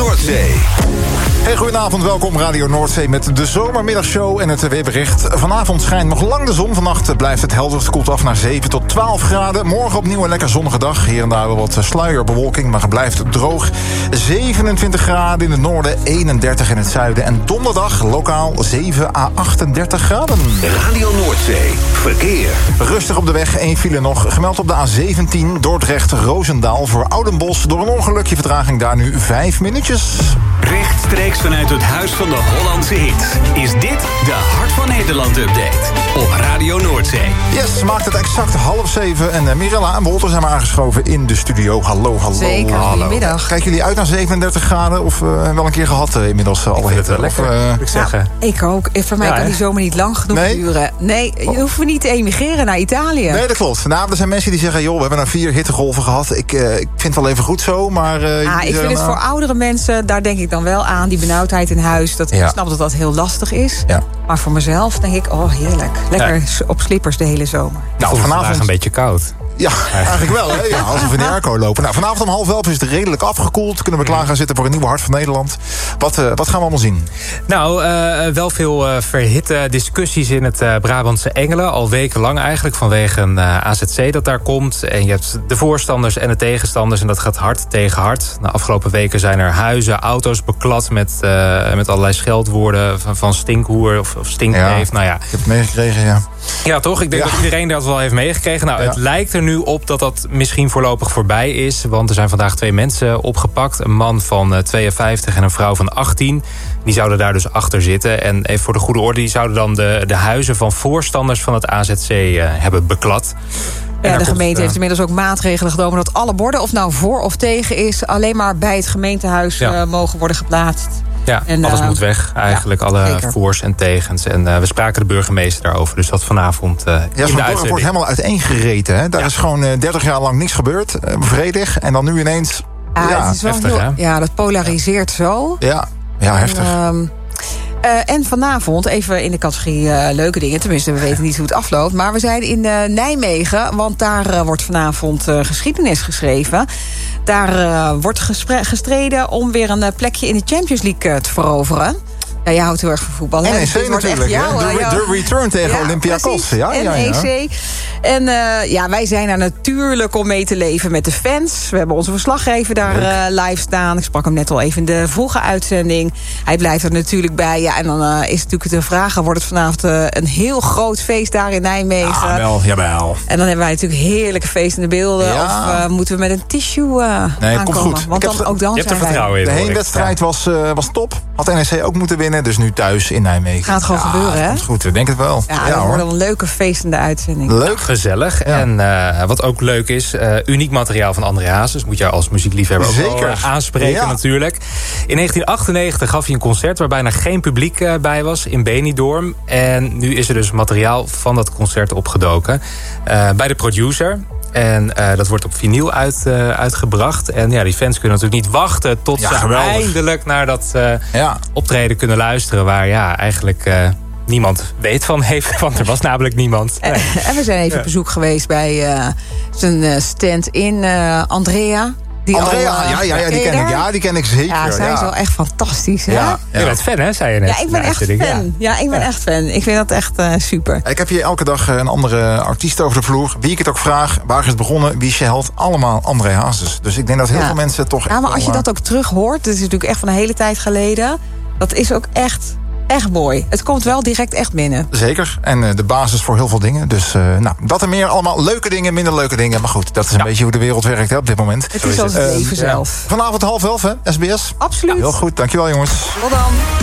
Noordzee. Hey, goedenavond, welkom Radio Noordzee met de zomermiddagshow en het weerbericht. Vanavond schijnt nog lang de zon. Vannacht blijft het helder, het koelt af naar 7 tot 12 graden. Morgen opnieuw een lekker zonnige dag. Hier en daar wel wat sluierbewolking, maar het blijft droog. 27 graden in het noorden, 31 in het zuiden. En donderdag lokaal 7 à 38 graden. Radio Noordzee, verkeer. Rustig op de weg, 1 file nog. Gemeld op de A17 Dordrecht-Roosendaal voor Oudenbosch. Door een ongelukje vertraging daar nu 5 minuutjes. Rechtstreeks vanuit het Huis van de Hollandse Hits is dit de Hart van Nederland update op Radio Noordzee. Yes, maakt het exact 6:30 en Mirella en Wolter zijn maar aangeschoven in de studio. Hallo. Zeker, goedemiddag. Kijken jullie uit naar 37 graden of wel een keer gehad inmiddels alle hitte? Lekker, moet ik zeggen. Ik ook. Voor mij kan die zomer niet lang genoeg duren. Nee, je hoeft niet te emigreren naar Italië. Nee, dat klopt. Nou, er zijn mensen die zeggen, joh, we hebben nou 4 hittegolven gehad. Ik vind het wel even goed zo, maar... ik vind het voor oudere mensen, daar denk ik dan wel aan. Die benauwdheid in huis, ik snap dat dat heel lastig is. Ja. Maar voor mezelf denk ik, oh heerlijk. Lekker op slippers de hele zomer. Nou, vanavond een beetje koud. Ja, eigenlijk wel. Hè? Ja, als we in de airco lopen. Nou, vanavond om 10:30 is het redelijk afgekoeld. Kunnen we klaar gaan zitten voor een nieuwe Hart van Nederland. Wat gaan we allemaal zien? Nou, wel veel verhitte discussies in het Brabantse Engelen. Al wekenlang eigenlijk, vanwege een AZC dat daar komt. En je hebt de voorstanders en de tegenstanders. En dat gaat hard tegen hard. De afgelopen weken zijn er huizen, auto's beklad met allerlei scheldwoorden van stinkhoer of stinkneef. Ja, nou ja. Ik heb het meegekregen, ja. Ja, toch? Ik denk dat iedereen dat wel heeft meegekregen. Nou, het lijkt er nu op dat misschien voorlopig voorbij is. Want er zijn vandaag 2 mensen opgepakt. Een man van 52 en een vrouw van 18. Die zouden daar dus achter zitten. En even voor de goede orde, die zouden dan de huizen van voorstanders van het AZC hebben beklad. Ja, de gemeente heeft inmiddels ook maatregelen genomen dat alle borden, of nou voor of tegen is, alleen maar bij het gemeentehuis mogen worden geplaatst. Ja, en alles moet weg eigenlijk, alle zeker. Voors en tegens. En we spraken de burgemeester daarover, dus dat vanavond in de uitzending. dorp wordt helemaal uiteengereten. Hè? Daar is gewoon 30 jaar lang niks gebeurd, vredig. En dan nu ineens... het is wel heftig, heel, hè? Ja, dat polariseert zo. Ja, heftig. En vanavond, even in de categorie leuke dingen. Tenminste, we weten niet hoe het afloopt. Maar we zijn in Nijmegen, want daar wordt vanavond geschiedenis geschreven. Daar wordt gestreden om weer een plekje in de Champions League te veroveren. Ja, jij houdt heel erg van voetbal. NEC natuurlijk, de return tegen Olympiakos. NEC. En wij zijn daar natuurlijk om mee te leven met de fans. We hebben onze verslaggever daar live staan. Ik sprak hem net al even in de vroege uitzending. Hij blijft er natuurlijk bij. Ja, en dan is natuurlijk de vraag, wordt het vanavond een heel groot feest daar in Nijmegen? Jawel. En dan hebben wij natuurlijk heerlijke feestende beelden. Ja. Of moeten we met een tissue aankomen? Komt goed. Want dan, ook dan je hebt er vertrouwen in. De heenwedstrijd was top. Had NEC ook moeten winnen. Dus nu thuis in Nijmegen. Gaat gewoon gebeuren, hè? Komt goed, ik denk het wel. Ja, dat wordt een leuke feestende uitzending. Leuk. Gezellig. Ja. En wat ook leuk is, uniek materiaal van André Hazes. Moet je als muziekliefhebber ook wel aanspreken natuurlijk. In 1998 gaf hij een concert waar bijna geen publiek bij was in Benidorm. En nu is er dus materiaal van dat concert opgedoken. Bij de producer. En dat wordt op vinyl uitgebracht. En die fans kunnen natuurlijk niet wachten tot ze eindelijk naar dat optreden kunnen luisteren. Waar eigenlijk niemand weet van heeft. Want er was namelijk niemand. En we zijn even op bezoek geweest bij zijn stand-in Andrea. Die ken ik zeker. Ja, zij is wel echt fantastisch. Hè? Ja. Je bent fan, hè, zei je net. Ja, ik ben echt fan. Ja, ik ben echt fan. Ik vind dat echt super. Ik heb hier elke dag een andere artiest over de vloer. Wie ik het ook vraag, waar is het begonnen, wie is je held? Allemaal André Hazes. Dus ik denk dat heel veel mensen toch... Ja, maar als je dat ook terug hoort, dat is natuurlijk echt van een hele tijd geleden. Dat is ook echt mooi. Het komt wel direct echt binnen. Zeker. En de basis voor heel veel dingen. Dus dat en meer. Allemaal leuke dingen, minder leuke dingen. Maar goed, dat is een beetje hoe de wereld werkt op dit moment. Het is als het leven zelf. Vanavond 10:30, hè? SBS. Absoluut. Heel goed, dankjewel jongens. Tot dan.